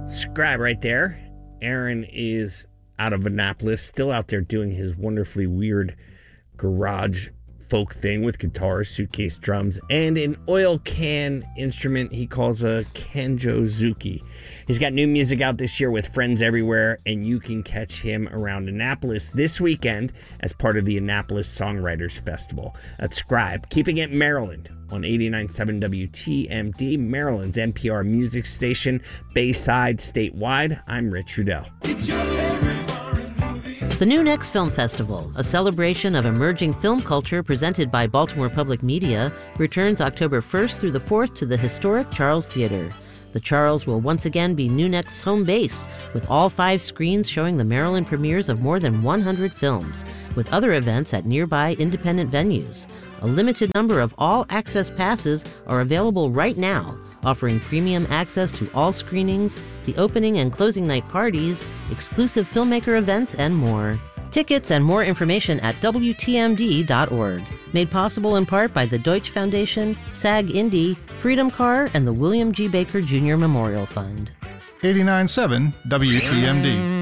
Scribe right there. Aaron is out of Annapolis, still out there doing his wonderfully weird garage folk thing with guitars, suitcase drums, and an oil can instrument he calls a Kanjozuki. He's got new music out this year with Friends Everywhere, and you can catch him around Annapolis this weekend as part of the Annapolis Songwriters Festival. That's Scribe, keeping it Maryland on 89.7 WTMD, Maryland's NPR music station, Bayside, statewide. I'm Rich Hudell. The New Next Film Festival, a celebration of emerging film culture presented by Baltimore Public Media, returns October 1st through the 4th to the historic Charles Theater. The Charles will once again be New Next's home base, with all 5 screens showing the Maryland premieres of more than 100 films, with other events at nearby independent venues. A limited number of all-access passes are available right now, offering premium access to all screenings, the opening and closing night parties, exclusive filmmaker events, and more. Tickets and more information at WTMD.org. Made possible in part by the Deutsch Foundation, SAG Indy, Freedom Car, and the William G. Baker Jr. Memorial Fund. 89.7 WTMD.